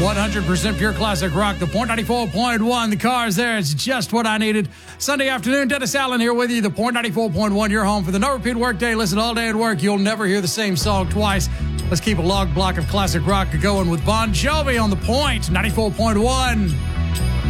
100% pure classic rock. The Point 94.1. The car's there. It's just what I needed. Sunday afternoon, Dennis Allen here with you. The Point 94.1. Your home for the no repeat workday. Listen all day at work. You'll never hear the same song twice. Let's keep a log block of classic rock going with Bon Jovi on The Point 94.1.